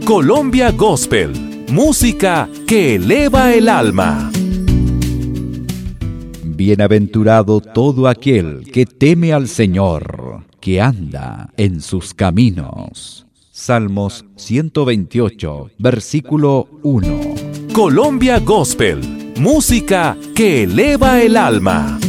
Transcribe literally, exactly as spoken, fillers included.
Colombia Gospel, música que eleva el alma. Bienaventurado todo aquel que teme al Señor, que anda en sus caminos. Salmos ciento veintiocho, versículo uno. Colombia Gospel, música que eleva el alma.